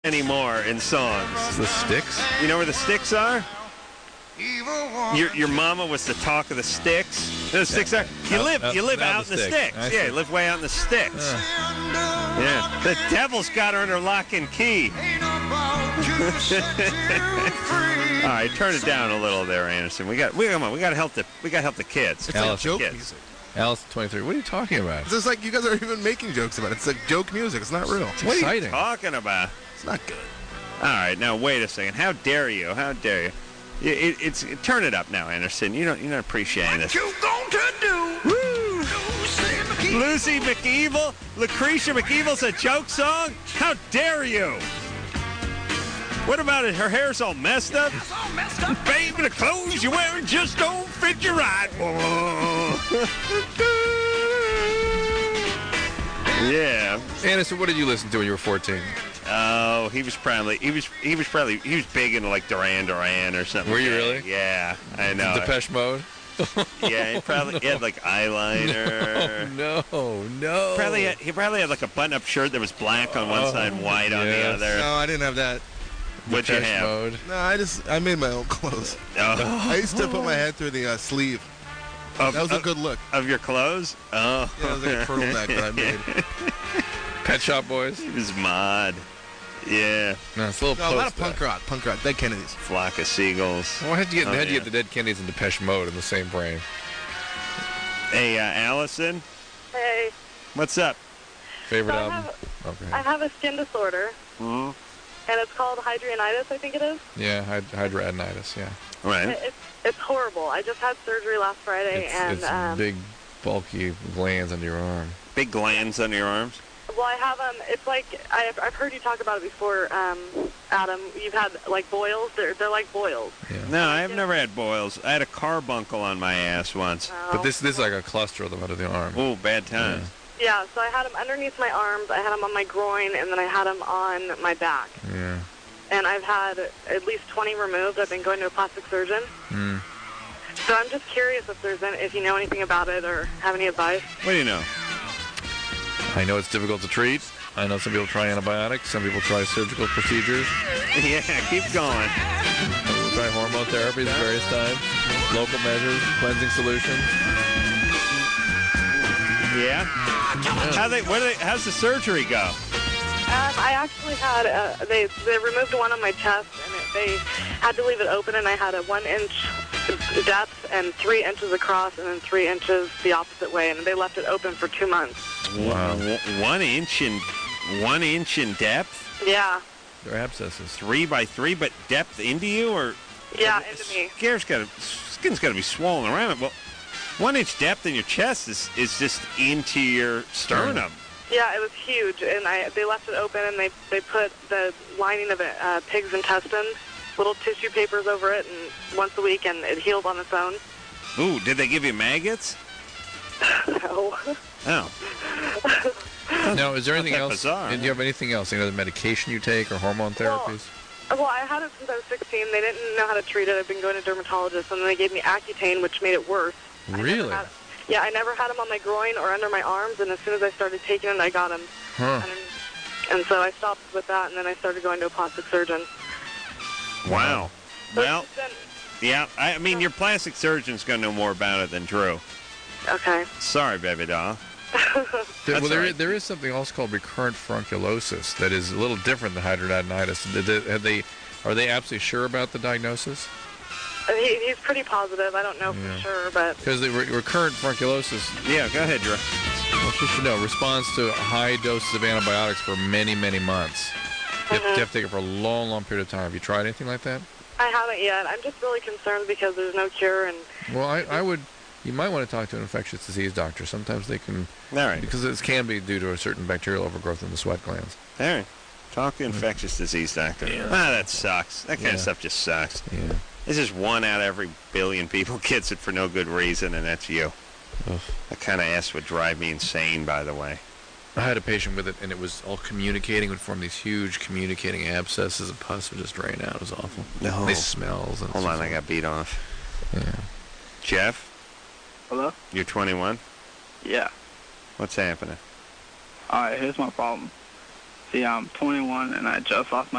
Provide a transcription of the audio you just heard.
anymore in songs. The Sticks? You know where the Sticks are? Your mama was the talk of the Sticks. The Sticks are. You live out in the Sticks. Yeah, you live way out in the Sticks. Yeah, the devil's got her under lock and key. All right, turn it down a little there, Anderson. We got to help the kids. It's like joke music. Alice 23. What are you talking about? It's just like you guys are even making jokes about it. It's like joke music. It's not real. It's what exciting. Are you talking about? It's not good. All right, now wait a second. How dare you? How dare you? Turn it up now, Anderson. You're not appreciating this. What you going to do? Woo! Lucy McEvil? Lucretia McEvil's a joke song? How dare you? What about it? Her hair's all messed up? It's all messed up. Baby, the clothes you're wearing just don't fit you right. Yeah. Anderson, what did you listen to when you were 14? Oh, he was big into like Duran Duran or something. Were you really? Yeah, I know. Depeche Mode? Yeah, he had like eyeliner. No. He probably had like a button-up shirt that was black on one side and white on the other. No, I didn't have that. What'd you have? Mode. No, I made my own clothes. Oh. I used to put my head through the sleeve. That was a good look. Of your clothes? Oh. Yeah, it was like a turtleneck that I made. Pet Shop Boys? He was mod. Yeah. No, it's a little a lot of punk rock, Dead Kennedys. Flock of Seagulls. Well, how'd you get the Dead Kennedys and Depeche Mode in the same brain? Hey, Allison. Hey. What's up? Favorite So album? I have a skin disorder, and it's called hidradenitis, I think it is. Yeah, hidradenitis, yeah. Right. It's horrible. I just had surgery last Friday, It's big, bulky glands under your arm. Big glands under your arms? Well, I have it's like I've heard you talk about it before, Adam. You've had like boils. They're like boils. Yeah. No, I've never had boils. I had a carbuncle on my ass once. Oh. But this is like a cluster of them under the arm. Oh, bad times. Yeah, so I had them underneath my arms. I had them on my groin, and then I had them on my back. Yeah. And I've had at least 20 removed. I've been going to a plastic surgeon. So I'm just curious if you know anything about it or have any advice. What do you know? I know it's difficult to treat. I know some people try antibiotics. Some people try surgical procedures. Yeah, keep going. Some people try hormone therapies of various types. Local measures, cleansing solutions. Yeah? How's the surgery go? I actually had they removed one on my chest, and they had to leave it open, and I had a 1 inch depth and 3 inches across, and then 3 inches the opposite way, and they left it open for 2 months. Wow. 1 inch in depth? Yeah. They're abscesses. 3 by 3, but depth into you, or? Yeah, into me. Skin's got to be swollen around it. Well, 1 inch depth in your chest is just into your sternum. Yeah, it was huge, and they left it open, and they put the lining of it, pig's intestines, little tissue papers over it, and once a week, and it healed on its own. Ooh, did they give you maggots? No. Oh. Now, is there anything else? Bizarre. Do you have anything else? Any other medication you take or hormone therapies? Well, I had it since I was 16. They didn't know how to treat it. I've been going to dermatologists, and they gave me Accutane, which made it worse. Really? I never had them on my groin or under my arms, and as soon as I started taking it, I got them. Huh. And so I stopped with that, and then I started going to a plastic surgeon. Wow. So Well, yeah, I mean, your plastic surgeon's going to know more about it than Drew. Okay. Sorry, baby doll. There is something else called recurrent furunculosis that is a little different than hidradenitis. Are they absolutely sure about the diagnosis? He's pretty positive. I don't know for sure, but... Because the recurrent furunculosis... Yeah, go ahead, Drew. Well, you should know, responds to high doses of antibiotics for many, many months. You have to take it for a long, long period of time. Have you tried anything like that? I haven't yet. I'm just really concerned because there's no cure, and... Well, you might want to talk to an infectious disease doctor. Sometimes they can... All right. Because this can be due to a certain bacterial overgrowth in the sweat glands. All right. Talk to an infectious disease doctor. Yeah. That sucks. That kind of stuff just sucks. Yeah. This is 1 out of every billion people gets it for no good reason, and that's you. Ugh. That kind of ass would drive me insane, by the way. I had a patient with it, and it was all communicating. It would form these huge communicating abscesses, and pus would just drain out. It was awful. No. They smells. Hold on, I got beat off. Yeah. Jeff? Hello? You're 21? Yeah. What's happening? Alright, here's my problem. See, I'm 21 and I just lost my